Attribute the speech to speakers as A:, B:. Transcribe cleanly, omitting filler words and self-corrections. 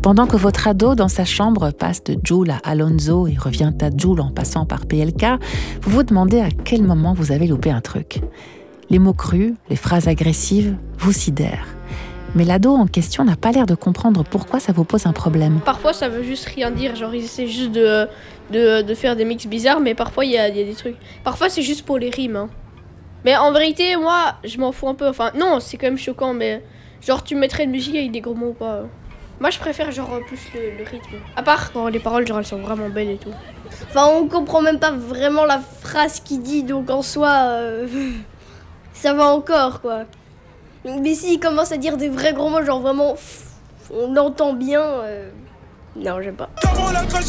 A: Pendant que votre ado, dans sa chambre, passe de Joule à Alonso et revient à Joule en passant par PLK, vous vous demandez à quel moment vous avez loupé un truc. Les mots crus, les phrases agressives vous sidèrent. Mais l'ado en question n'a pas l'air de comprendre pourquoi ça vous pose un problème.
B: Parfois, ça veut juste rien dire. Genre, ils essaient juste de faire des mix bizarres, mais parfois, il y a des trucs. Parfois, c'est juste pour les rimes. Hein. Mais en vérité, moi, je m'en fous un peu. Enfin, non, c'est quand même choquant, mais genre, tu mettrais une musique avec des gros mots ou pas. Moi, je préfère genre plus le rythme. À part quand les paroles, genre, elles sont vraiment belles et tout.
C: Enfin, on comprend même pas vraiment la phrase qu'il dit, donc en soi, ça va encore, quoi. Mais s'il commence à dire des vrais gros mots, genre vraiment, on entend bien, non, j'aime pas.